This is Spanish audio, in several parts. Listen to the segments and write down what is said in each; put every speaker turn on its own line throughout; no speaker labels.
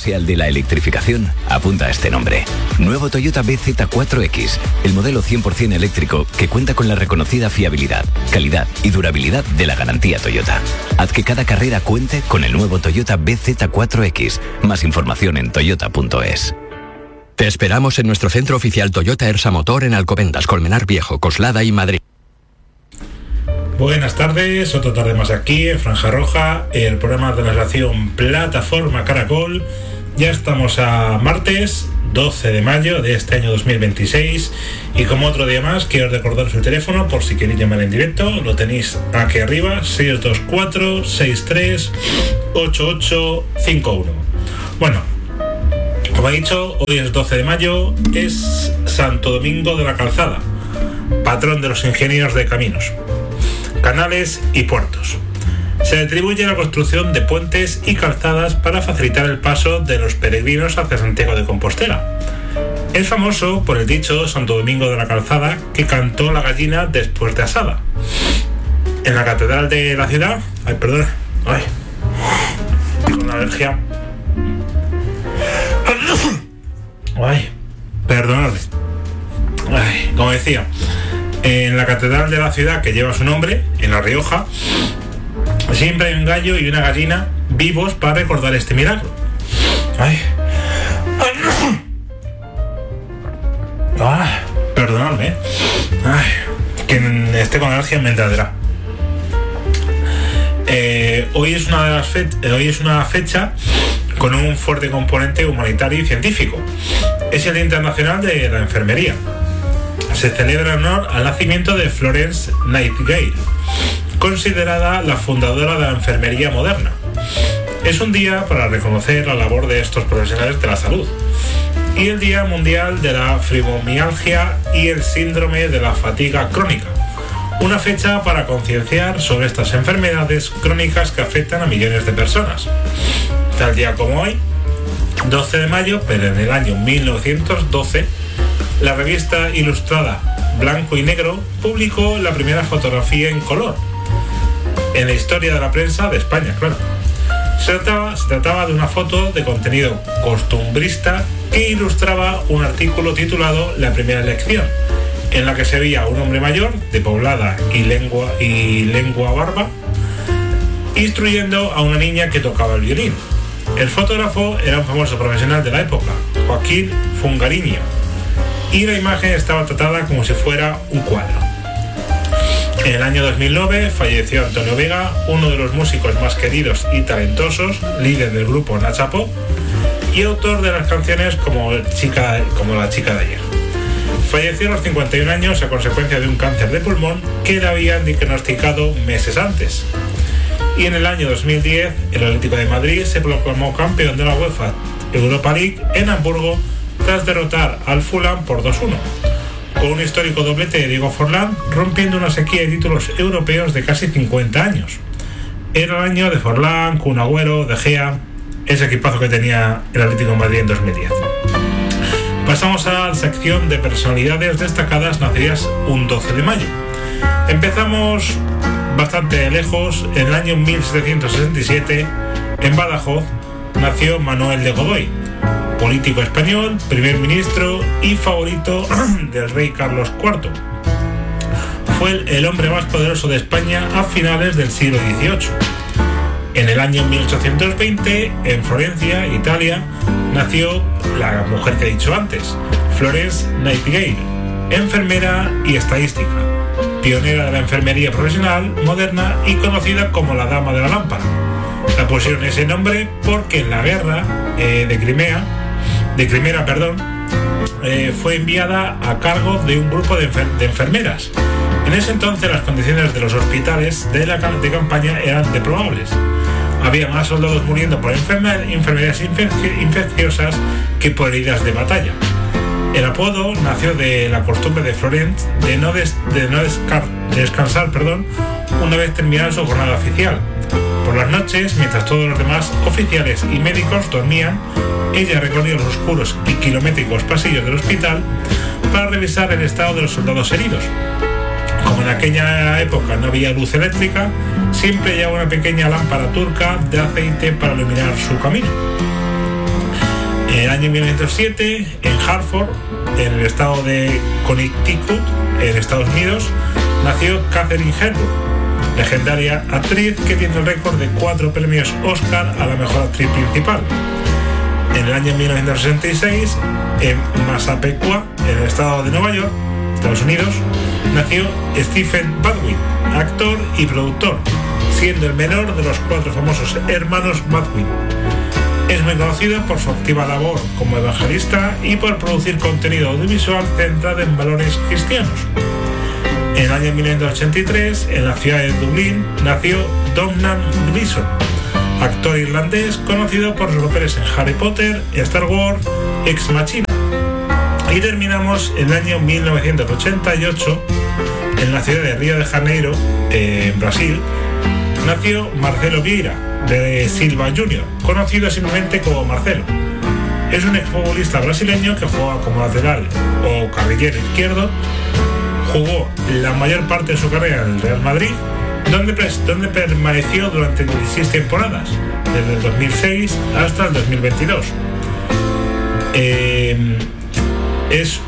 oficial de la electrificación, apunta a este nombre. Nuevo Toyota BZ4X, el modelo 100% eléctrico que cuenta con la reconocida fiabilidad, calidad y durabilidad de la garantía Toyota. Haz que cada carrera cuente con el nuevo Toyota BZ4X. Más información en toyota.es.
Te esperamos en nuestro centro oficial Toyota Ersa Motor en Alcobendas, Colmenar Viejo, Coslada y Madrid.
Buenas tardes, otra tarde más aquí en Franja Roja, el programa de la relación Plataforma Caracol. Ya estamos a martes 12 de mayo de este año 2026 y como otro día más quiero recordaros el teléfono por si queréis llamar en directo. Lo tenéis aquí arriba, 624 63 8851. Bueno, como he dicho, hoy es 12 de mayo, es Santo Domingo de la Calzada, patrón de los ingenieros de caminos, canales y puertos. Se le atribuye la construcción de puentes y calzadas para facilitar el paso de los peregrinos hacia Santiago de Compostela. Es famoso por el dicho Santo Domingo de la Calzada que cantó la gallina después de asada. En la catedral de la ciudad... con una alergia... Perdonadme. Como decía, en la catedral de la ciudad que lleva su nombre, en La Rioja, siempre hay un gallo y una gallina vivos para recordar este milagro. Perdonadme. Quien esté con alergia me entenderá. Hoy es una fecha con un fuerte componente humanitario y científico. Es el Día Internacional de la Enfermería. Se celebra en honor al nacimiento de Florence Nightingale, considerada la fundadora de la enfermería moderna. Es un día para reconocer la labor de estos profesionales de la salud y el Día Mundial de la Fibromialgia y el Síndrome de la Fatiga Crónica, una fecha para concienciar sobre estas enfermedades crónicas que afectan a millones de personas. Tal día como hoy, 12 de mayo, pero en el año 1912, la revista ilustrada Blanco y Negro publicó la primera fotografía en color en la historia de la prensa de España, claro. Se trataba de una foto de contenido costumbrista que ilustraba un artículo titulado La primera elección, en la que se veía a un hombre mayor, de poblada y lengua barba, instruyendo a una niña que tocaba el violín. El fotógrafo era un famoso profesional de la época, Joaquín Fungariño, y la imagen estaba tratada como si fuera un cuadro. En el año 2009 falleció Antonio Vega, uno de los músicos más queridos y talentosos, líder del grupo Nacha Pop y autor de las canciones como La chica de ayer. Falleció a los 51 años a consecuencia de un cáncer de pulmón que le habían diagnosticado meses antes. Y en el año 2010 el Atlético de Madrid se proclamó campeón de la UEFA Europa League en Hamburgo tras derrotar al Fulham por 2-1. Con un histórico doblete de Diego Forlán, rompiendo una sequía de títulos europeos de casi 50 años. Era el año de Forlán, Kun Agüero, De Gea, ese equipazo que tenía el Atlético de Madrid en 2010. Pasamos a la sección de personalidades destacadas nacidas un 12 de mayo. Empezamos bastante lejos. En el año 1767, en Badajoz, nació Manuel de Godoy, político español, primer ministro y favorito del rey Carlos IV. Fue el hombre más poderoso de España a finales del siglo XVIII. En el año 1820, en Florencia, Italia, nació la mujer que he dicho antes, Florence Nightingale, enfermera y estadística, pionera de la enfermería profesional moderna y conocida como la Dama de la Lámpara. La pusieron ese nombre porque en la guerra de Crimea, fue enviada a cargo de un grupo de enfermeras. En ese entonces las condiciones de los hospitales de campaña eran deplorables. Había más soldados muriendo por enfermedades infecciosas que por heridas de batalla. El apodo nació de la costumbre de Florence de no descansar una vez terminada su jornada oficial. Por las noches, mientras todos los demás oficiales y médicos dormían, ella recorría los oscuros y kilométricos pasillos del hospital para revisar el estado de los soldados heridos. Como en aquella época no había luz eléctrica, siempre llevaba una pequeña lámpara turca de aceite para iluminar su camino. En el año 1907, en Hartford, en el estado de Connecticut, en Estados Unidos, nació Katharine Hepburn, legendaria actriz que tiene el récord de 4 premios Oscar a la mejor actriz principal. En el año 1966, en Massapequa, en el estado de Nueva York, Estados Unidos, nació Stephen Baldwin, actor y productor, siendo el menor de los 4 famosos hermanos Baldwin. Es muy conocido por su activa labor como evangelista y por producir contenido audiovisual centrado en valores cristianos. En el año 1983, en la ciudad de Dublín, nació Domhnall Gleeson, actor irlandés conocido por sus papeles en Harry Potter, Star Wars, Ex Machina. Y terminamos en el año 1988, en la ciudad de Río de Janeiro, en Brasil, nació Marcelo Vieira de Silva Jr., conocido simplemente como Marcelo. Es un exfutbolista brasileño que juega como lateral o carrilero izquierdo. Jugó la mayor parte de su carrera en el Real Madrid, donde permaneció durante 16 temporadas, desde el 2006 hasta el 2022. Es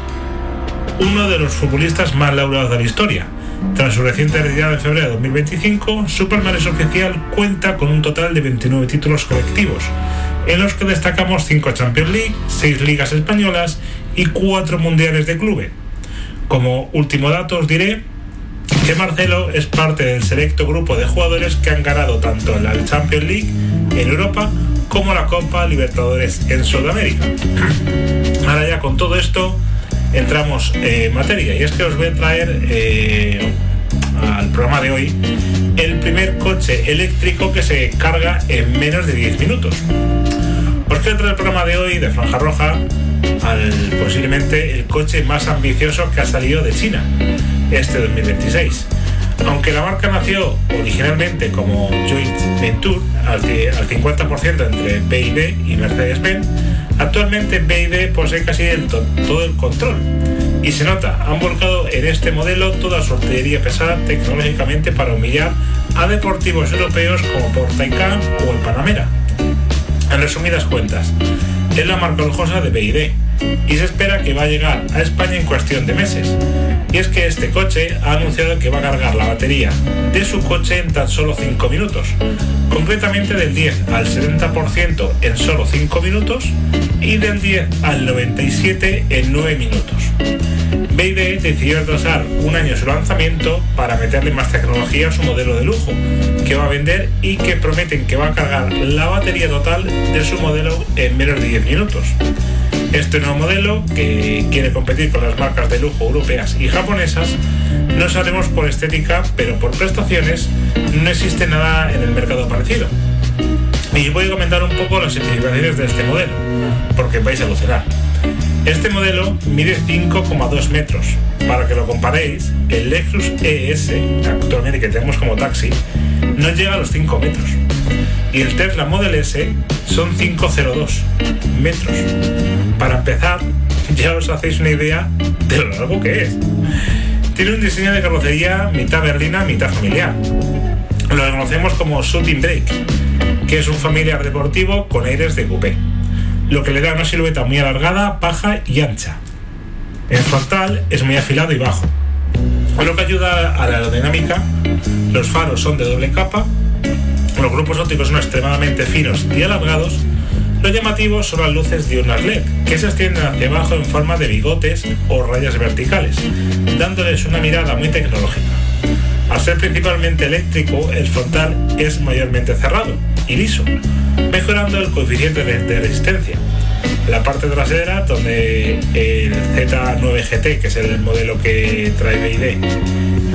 uno de los futbolistas más laureados de la historia. Tras su reciente retirada en febrero de 2025, su palmarés oficial cuenta con un total de 29 títulos colectivos, en los que destacamos 5 Champions League, 6 ligas españolas y 4 mundiales de clubes. Como último dato os diré que Marcelo es parte del selecto grupo de jugadores que han ganado tanto la Champions League en Europa como la Copa Libertadores en Sudamérica. Ahora ya con todo esto entramos en materia, y es que os voy a traer al programa de hoy el primer coche eléctrico que se carga en menos de 10 minutos. Os quiero traer el programa de hoy de Franja Roja posiblemente el coche más ambicioso que ha salido de China este 2026. Aunque la marca nació originalmente como joint venture al 50% entre BYD y Mercedes-Benz, actualmente BYD posee casi todo el control. Y se nota, han volcado en este modelo toda su artillería pesada tecnológicamente para humillar a deportivos europeos como Porsche Taycan o el Panamera. En resumidas cuentas, es la marca lujosa de BYD y se espera que va a llegar a España en cuestión de meses. Y es que este coche ha anunciado que va a cargar la batería de su coche en tan solo 5 minutos, concretamente del 10 al 70% en solo 5 minutos y del 10 al 97% en 9 minutos. BYD decidió retrasar un año su lanzamiento para meterle más tecnología a su modelo de lujo que va a vender, y que prometen que va a cargar la batería total de su modelo en menos de 10 minutos. Este nuevo modelo, que quiere competir con las marcas de lujo europeas y japonesas, no sabemos por estética, pero por prestaciones no existe nada en el mercado parecido. Y voy a comentar un poco las especificaciones de este modelo, porque vais a alucinar. Este modelo mide 5,2 metros. Para que lo comparéis, el Lexus ES, actualmente que tenemos como taxi, no llega a los 5 metros. Y el Tesla Model S son 5,02 metros. Para empezar, ya os hacéis una idea de lo largo que es. Tiene un diseño de carrocería mitad berlina, mitad familiar. Lo conocemos como Shooting Brake, que es un familiar deportivo con aires de coupé, lo que le da una silueta muy alargada, baja y ancha. El frontal es muy afilado y bajo, lo que ayuda a la aerodinámica. Los faros son de doble capa, los grupos ópticos son extremadamente finos y alargados. Los llamativos son las luces diurnas LED, que se extienden hacia abajo en forma de bigotes o rayas verticales, dándoles una mirada muy tecnológica. Al ser principalmente eléctrico, el frontal es mayormente cerrado y liso, mejorando el coeficiente de resistencia. La parte trasera, donde el Z9 GT, que es el modelo que trae BYD,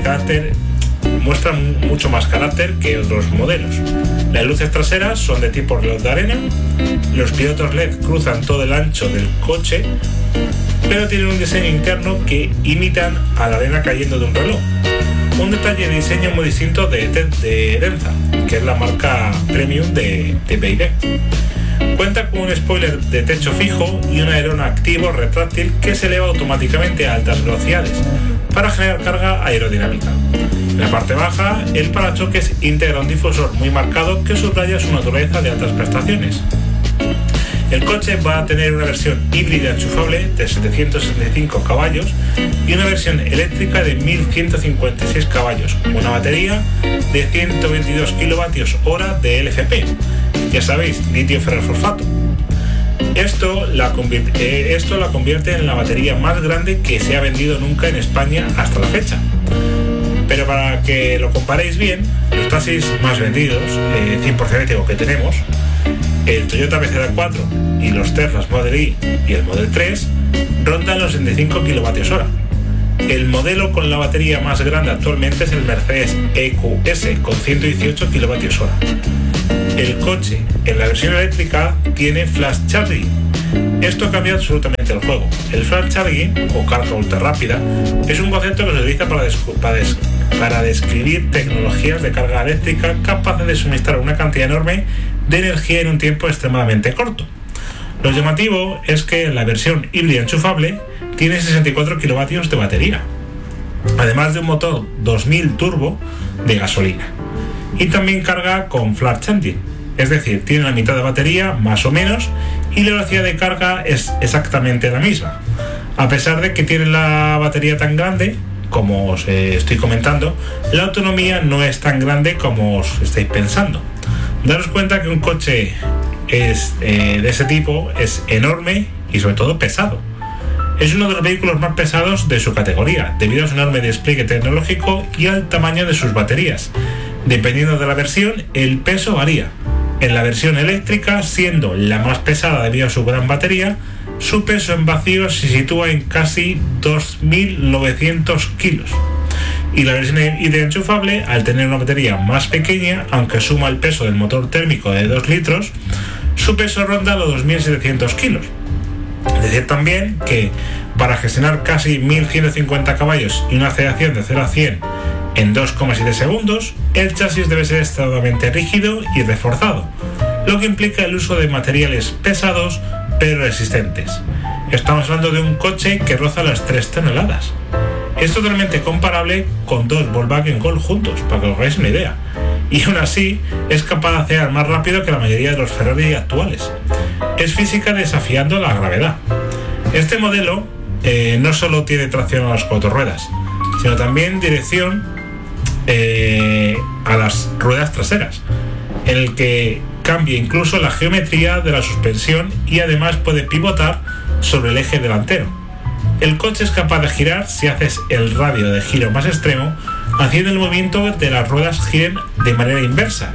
muestra mucho más carácter que otros modelos. Las luces traseras son de tipo reloj de arena, los pilotos LED cruzan todo el ancho del coche, pero tienen un diseño interno que imitan a la arena cayendo de un reloj. Un detalle de diseño muy distinto de Denza, que es la marca premium de BYD. Cuenta con un spoiler de techo fijo y un alerón activo retráctil que se eleva automáticamente a altas velocidades para generar carga aerodinámica. En la parte baja, el parachoques integra un difusor muy marcado que subraya su naturaleza de altas prestaciones. El coche va a tener una versión híbrida enchufable de 765 caballos y una versión eléctrica de 1156 caballos, con una batería de 122 kWh de LFP. Ya sabéis, litio ferrofosfato. Esto la convierte en la batería más grande que se ha vendido nunca en España hasta la fecha. Pero para que lo comparéis bien, los taxis más vendidos, 100% eléctrico que tenemos, el Toyota BZ4 y los Tesla Model Y y el Model 3 rondan los 65 kWh. El modelo con la batería más grande actualmente es el Mercedes EQS con 118 kWh. El coche en la versión eléctrica tiene flash charging. Esto cambia absolutamente el juego. El flash charging o carga ultra rápida es un concepto que se utiliza para describir tecnologías de carga eléctrica capaces de suministrar una cantidad enorme de energía en un tiempo extremadamente corto. Lo llamativo es que la versión híbrida enchufable tiene 64 kW de batería, además de un motor 2000 turbo de gasolina, y también carga con flash charging, es decir, tiene la mitad de batería más o menos y la velocidad de carga es exactamente la misma. A pesar de que tiene la batería tan grande, como os estoy comentando, la autonomía no es tan grande como os estáis pensando. Daros cuenta que un coche de ese tipo es enorme y sobre todo pesado. Es uno de los vehículos más pesados de su categoría, debido a su enorme despliegue tecnológico y al tamaño de sus baterías. Dependiendo de la versión, el peso varía. En la versión eléctrica, siendo la más pesada debido a su gran batería, su peso en vacío se sitúa en casi 2.900 kilos. Y la versión híbrida enchufable, al tener una batería más pequeña, aunque suma el peso del motor térmico de 2 litros, su peso ronda los 2.700 kilos. Decir también que para gestionar casi 1.150 caballos y una aceleración de 0 a 100 en 2,7 segundos, el chasis debe ser extremadamente rígido y reforzado, lo que implica el uso de materiales pesados pero resistentes. Estamos hablando de un coche que roza las 3 toneladas. Es totalmente comparable con 2 Volkswagen Gol juntos, para que os hagáis una idea, y aún así es capaz de acelerar más rápido que la mayoría de los Ferrari actuales. Es física desafiando la gravedad. Este modelo no solo tiene tracción a las 4 ruedas, sino también dirección a las ruedas traseras, en el que cambia incluso la geometría de la suspensión y además puede pivotar sobre el eje delantero. El coche es capaz de girar si haces el radio de giro más extremo, haciendo el movimiento de las ruedas giren de manera inversa,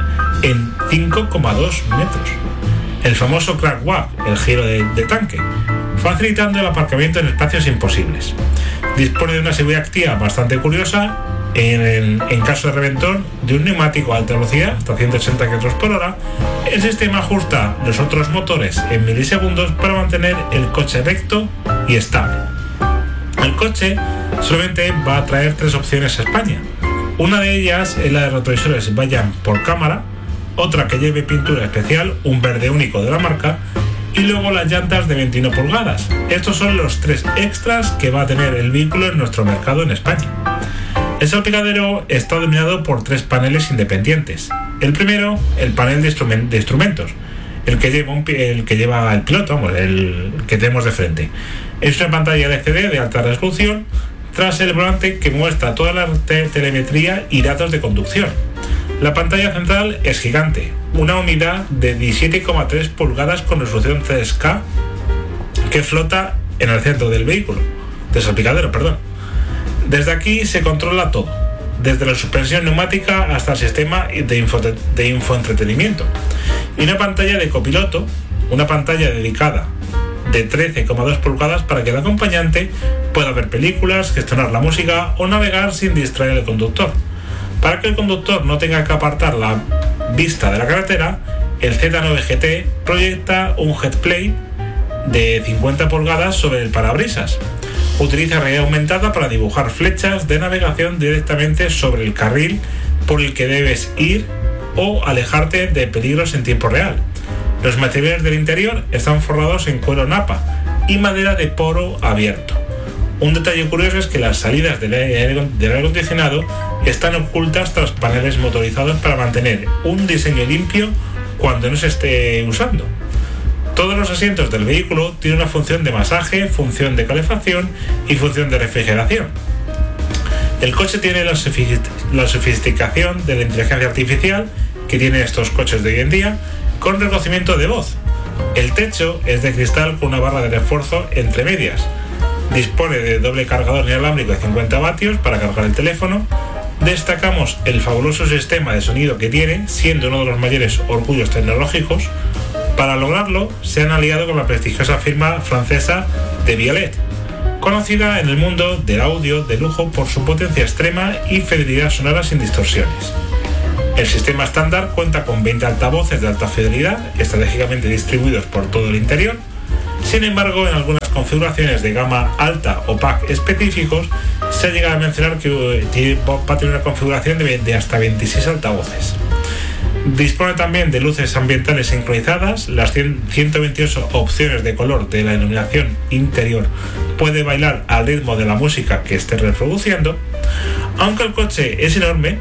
en 5,2 metros. El famoso crack walk, el giro de tanque, facilitando el aparcamiento en espacios imposibles. Dispone de una seguridad activa bastante curiosa en caso de reventón de un neumático a alta velocidad, hasta 180 km por hora. El sistema ajusta los otros motores en milisegundos para mantener el coche recto y estable. El coche solamente va a traer 3 opciones a España. Una de ellas es la de retrovisores vayan por cámara, otra que lleve pintura especial, un verde único de la marca, y luego las llantas de 21 pulgadas. Estos son los 3 extras que va a tener el vehículo en nuestro mercado en España. El salpicadero está dominado por 3 paneles independientes. El primero, el panel de instrumentos, el que lleva el piloto, el que tenemos de frente. Es una pantalla LCD de alta resolución tras el volante que muestra toda la telemetría y datos de conducción. La pantalla central es gigante, una unidad de 17,3 pulgadas con resolución 3K que flota en el centro del vehículo, del salpicadero, perdón. Desde aquí se controla todo, desde la suspensión neumática hasta el sistema de infoentretenimiento. Y una pantalla de copiloto, una pantalla dedicada de 13,2 pulgadas para que el acompañante pueda ver películas, gestionar la música o navegar sin distraer al conductor. Para que el conductor no tenga que apartar la vista de la carretera, el Z9 GT proyecta un headplate de 50 pulgadas sobre el parabrisas. Utiliza realidad aumentada para dibujar flechas de navegación directamente sobre el carril por el que debes ir o alejarte de peligros en tiempo real. Los materiales del interior están forrados en cuero napa y madera de poro abierto. Un detalle curioso es que las salidas del aire acondicionado están ocultas tras paneles motorizados para mantener un diseño limpio cuando no se esté usando. Todos los asientos del vehículo tienen una función de masaje, función de calefacción y función de refrigeración. El coche tiene la sofisticación de la inteligencia artificial que tienen estos coches de hoy en día, con reconocimiento de voz. El techo es de cristal con una barra de refuerzo entre medias. Dispone de doble cargador inalámbrico de 50 vatios para cargar el teléfono. Destacamos el fabuloso sistema de sonido que tiene, siendo uno de los mayores orgullos tecnológicos. Para lograrlo, se han aliado con la prestigiosa firma francesa de Violet, conocida en el mundo del audio de lujo por su potencia extrema y fidelidad sonora sin distorsiones. El sistema estándar cuenta con 20 altavoces de alta fidelidad, estratégicamente distribuidos por todo el interior. Sin embargo, en algunas configuraciones de gama alta o pack específicos, se llega a mencionar que va a tener una configuración de hasta 26 altavoces. Dispone también de luces ambientales sincronizadas, las 128 opciones de color de la iluminación interior puede bailar al ritmo de la música que esté reproduciendo. Aunque el coche es enorme,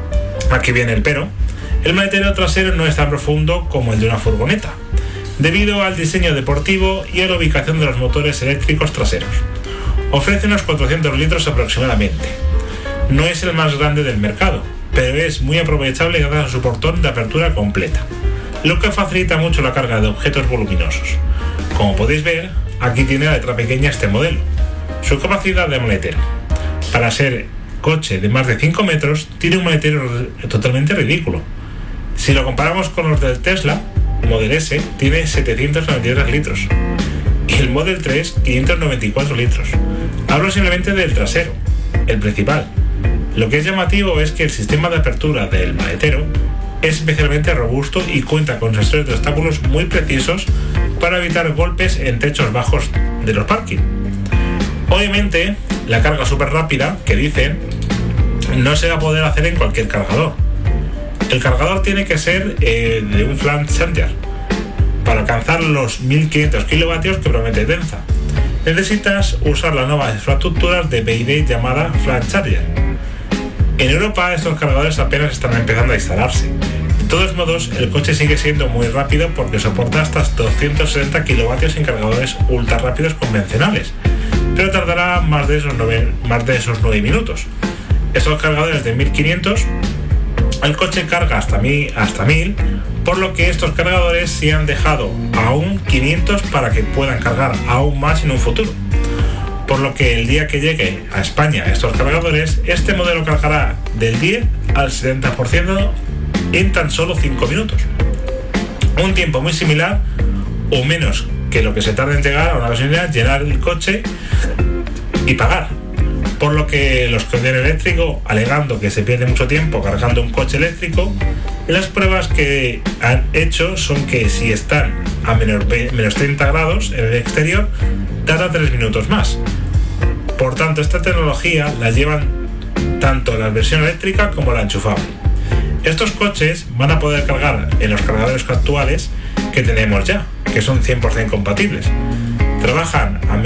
aquí viene el pero, el maletero trasero no es tan profundo como el de una furgoneta, debido al diseño deportivo y a la ubicación de los motores eléctricos traseros. Ofrece unos 400 litros aproximadamente. No es el más grande del mercado, pero es muy aprovechable gracias a su portón de apertura completa, lo que facilita mucho la carga de objetos voluminosos. Como podéis ver, aquí tiene la letra pequeña este modelo. Su capacidad de maletero. Para ser coche de más de 5 metros, tiene un maletero totalmente ridículo. Si lo comparamos con los del Tesla, Model S tiene 793 litros y el Model 3 594 litros. Hablo simplemente del trasero, el principal. Lo que es llamativo es que el sistema de apertura del maletero es especialmente robusto y cuenta con sensores de obstáculos muy precisos para evitar golpes en techos bajos de los parking. Obviamente, la carga súper rápida, que dicen, no se va a poder hacer en cualquier cargador. El cargador tiene que ser de un flash charger para alcanzar los 1500 kilovatios que promete Tenza. Necesitas usar la nueva infraestructura de BYD llamada Flash Charger. En Europa estos cargadores apenas están empezando a instalarse. De todos modos, el coche sigue siendo muy rápido porque soporta hasta 260 kilovatios en cargadores ultra rápidos convencionales, pero tardará más de esos 9 minutos. Estos cargadores de 1500, el coche carga hasta 1000, por lo que estos cargadores se han dejado aún 500 para que puedan cargar aún más en un futuro. Por lo que el día que llegue a España estos cargadores, este modelo cargará del 10 al 70% en tan solo 5 minutos. Un tiempo muy similar o menos que lo que se tarda en llegar a una gasolinera, llenar el coche y pagar. Por lo que los que odian eléctrico, alegando que se pierde mucho tiempo cargando un coche eléctrico, las pruebas que han hecho son que si están a menos 30 grados en el exterior, tarda 3 minutos más. Por tanto, esta tecnología la llevan tanto la versión eléctrica como la enchufable. Estos coches van a poder cargar en los cargadores actuales que tenemos ya, que son 100% compatibles. Trabajan a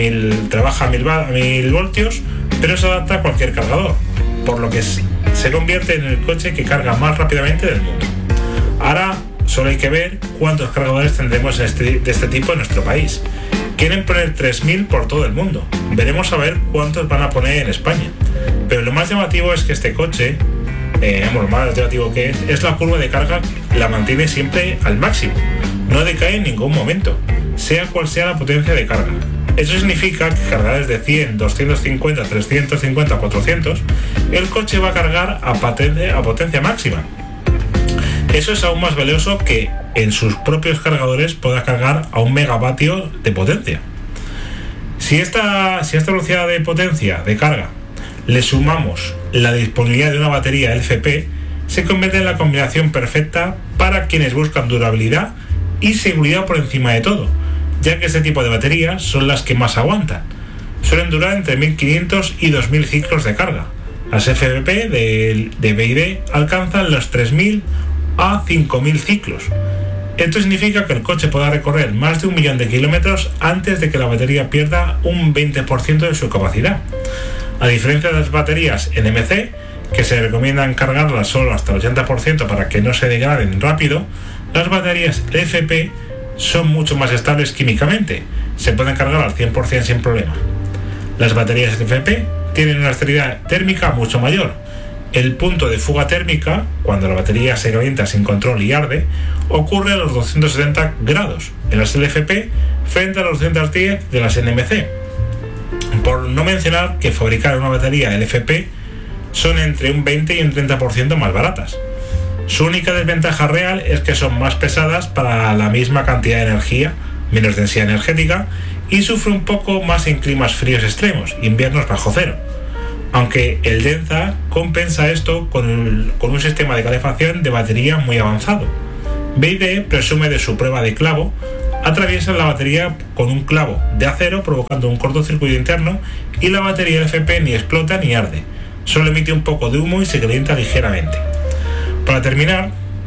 1000 voltios, pero se adapta a cualquier cargador, por lo que se convierte en el coche que carga más rápidamente del mundo. Ahora solo hay que ver cuántos cargadores tendremos de este tipo en nuestro país. Quieren poner 3000 por todo el mundo. Veremos a ver cuántos van a poner en España. Pero lo más llamativo es que este coche, lo más llamativo que es la curva de carga, la mantiene siempre al máximo. No decae en ningún momento, sea cual sea la potencia de carga. Eso significa que cargadores de 100, 250, 350, 400, el coche va a cargar a potencia máxima. Eso es aún más valioso que en sus propios cargadores pueda cargar a 1 megavatio de potencia. Si esta velocidad de potencia de carga le sumamos la disponibilidad de una batería LFP, se convierte en la combinación perfecta para quienes buscan durabilidad y seguridad por encima de todo, ya que este tipo de baterías son las que más aguantan. Suelen durar entre 1500 y 2000 ciclos de carga. Las FPP de BYD alcanzan los 3000 a 5000 ciclos. Esto significa que el coche podrá recorrer más de 1 millón de kilómetros antes de que la batería pierda un 20% de su capacidad. A diferencia de las baterías NMC, que se recomiendan cargarlas solo hasta el 80% para que no se degraden rápido, las baterías LFP son mucho más estables químicamente, se pueden cargar al 100% sin problema. Las baterías LFP tienen una estabilidad térmica mucho mayor. El punto de fuga térmica, cuando la batería se calienta sin control y arde, ocurre a los 270 grados en las LFP frente a los 210 de las NMC. Por no mencionar que fabricar una batería LFP son entre un 20 y un 30% más baratas. Su única desventaja real es que son más pesadas para la misma cantidad de energía, menos densidad energética, y sufre un poco más en climas fríos extremos, inviernos bajo cero. Aunque el Denza compensa esto con un sistema de calefacción de batería muy avanzado. BYD presume de su prueba de clavo, atraviesa la batería con un clavo de acero provocando un cortocircuito interno y la batería LFP ni explota ni arde, solo emite un poco de humo y se calienta ligeramente. Para terminar,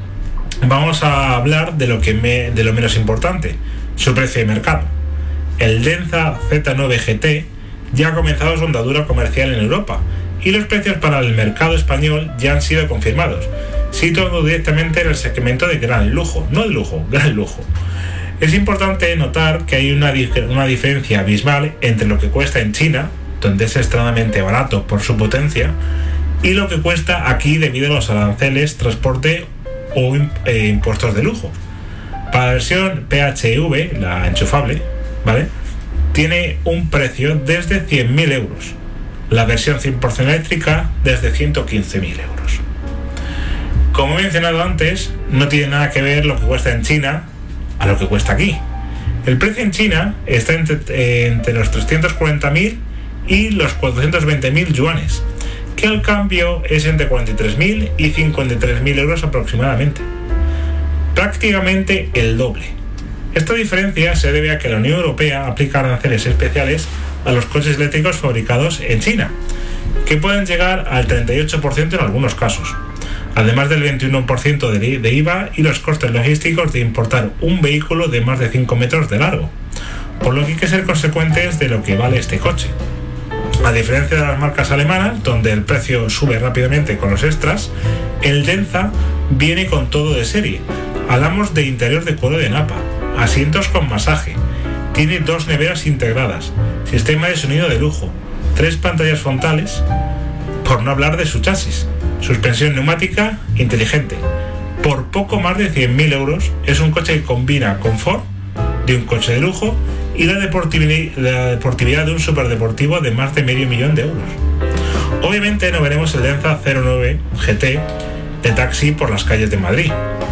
vamos a hablar de lo menos importante, su precio de mercado. El Denza Z9 GT ya ha comenzado su andadura comercial en Europa y los precios para el mercado español ya han sido confirmados, situando directamente en el segmento de gran lujo, no de lujo, gran lujo. Es importante notar que hay una diferencia abismal entre lo que cuesta en China, donde es extremadamente barato por su potencia, y lo que cuesta aquí debido a los aranceles, transporte o impuestos de lujo. Para la versión PHEV, la enchufable, ¿vale?, tiene un precio desde 100.000 euros. La versión 100% eléctrica desde 115.000 euros. Como he mencionado antes, no tiene nada que ver lo que cuesta en China a lo que cuesta aquí. El precio en China está entre los 340.000 y los 420.000 yuanes, que al cambio es entre 43.000 y 53.000 euros aproximadamente. Prácticamente el doble. Esta diferencia se debe a que la Unión Europea aplica aranceles especiales a los coches eléctricos fabricados en China, que pueden llegar al 38% en algunos casos, además del 21% de IVA y los costes logísticos de importar un vehículo de más de 5 metros de largo, por lo que hay que ser consecuentes de lo que vale este coche. A diferencia de las marcas alemanas, donde el precio sube rápidamente con los extras, el Denza viene con todo de serie. Hablamos de interior de cuero de napa, asientos con masaje, tiene 2 neveras integradas, sistema de sonido de lujo, 3 pantallas frontales, por no hablar de su chasis, suspensión neumática inteligente. Por poco más de 100.000 euros es un coche que combina confort de un coche de lujo y la deportividad de un superdeportivo de más de $500.000 de euros. Obviamente no veremos el Denza 09 GT de taxi por las calles de Madrid,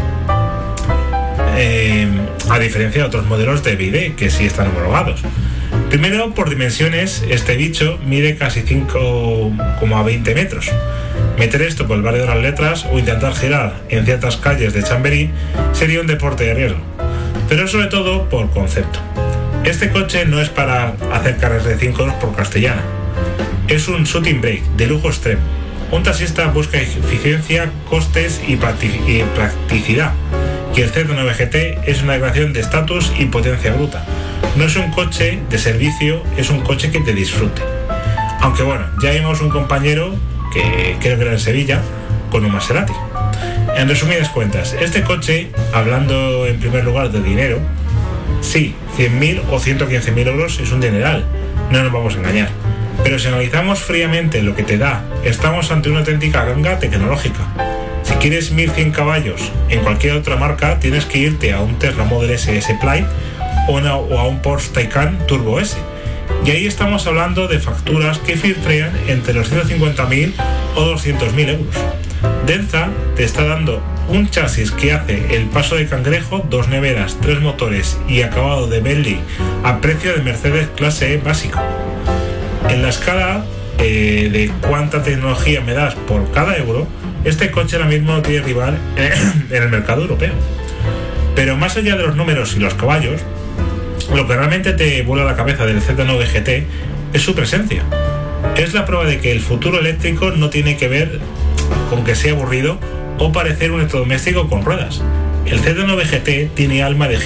a diferencia de otros modelos de BYD que sí están homologados. Primero, por dimensiones, este bicho mide casi 5,20 metros. Meter esto por el barrio de las Letras o intentar girar en ciertas calles de Chamberí sería un deporte de riesgo, pero sobre todo por concepto. Este coche no es para hacer carreras de 5 horas por Castellana, es un shooting brake de lujo extremo. Un taxista busca eficiencia, costes y practicidad, y el Z9 GT es una declaración de estatus y potencia bruta. No es un coche de servicio, es un coche que te disfrute. Aunque bueno, ya vimos un compañero que creo que era en Sevilla con un Maserati. En resumidas cuentas, este coche, hablando en primer lugar de dinero, sí, 100.000 o 115.000 euros es un dineral, no nos vamos a engañar. Pero si analizamos fríamente lo que te da, estamos ante una auténtica ganga tecnológica. Si quieres 1100 caballos en cualquier otra marca, tienes que irte a un Tesla Model S S-Plaid o a un Porsche Taycan Turbo S. Y ahí estamos hablando de facturas que filtrean entre los 150.000 o 200.000 euros. Denza te está dando un chasis que hace el paso de cangrejo, 2 neveras, 3 motores y acabado de Bentley a precio de Mercedes clase E básico. En la escala de cuánta tecnología me das por cada euro, este coche ahora mismo no tiene rival en el mercado europeo. Pero más allá de los números y los caballos, lo que realmente te vuela la cabeza del Z9 GT es su presencia. Es la prueba de que el futuro eléctrico no tiene que ver con que sea aburrido o parecer un electrodoméstico con ruedas. El Z9 GT tiene alma de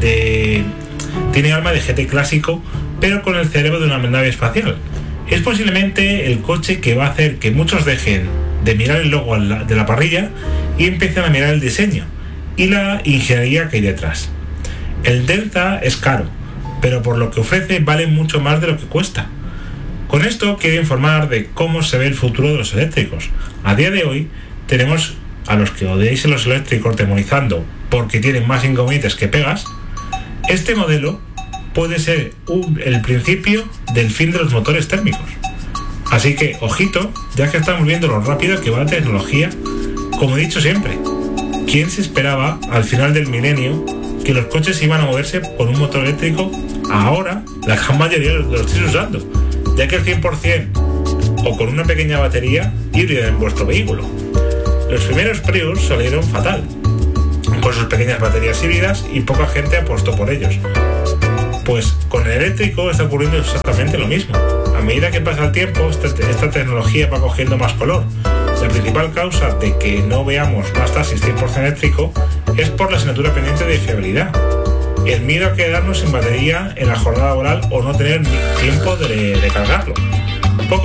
GT clásico, pero con el cerebro de una nave espacial. Es posiblemente el coche que va a hacer que muchos dejen de mirar el logo de la parrilla y empiecen a mirar el diseño y la ingeniería que hay detrás. El Delta es caro, pero por lo que ofrece vale mucho más de lo que cuesta. Con esto quiero informar de cómo se ve el futuro de los eléctricos. A día de hoy tenemos a los que odiáis a los eléctricos demonizando porque tienen más inconvenientes que pegas. Este modelo puede ser el principio del fin de los motores térmicos. Así que, ojito, ya que estamos viendo lo rápido que va la tecnología, como he dicho siempre, ¿quién se esperaba al final del milenio que los coches iban a moverse con un motor eléctrico? Ahora, la gran mayoría lo estáis usando, ya que el 100% o con una pequeña batería híbrida en vuestro vehículo. Los primeros Prius salieron fatal, con sus pequeñas baterías híbridas, y poca gente apostó por ellos. Pues con el eléctrico está ocurriendo exactamente lo mismo. A medida que pasa el tiempo, esta tecnología va cogiendo más color. La principal causa de que no veamos más taxis 100% eléctrico es por la asignatura pendiente de fiabilidad. El miedo a quedarnos sin batería en la jornada laboral o no tener tiempo de cargarlo. Poco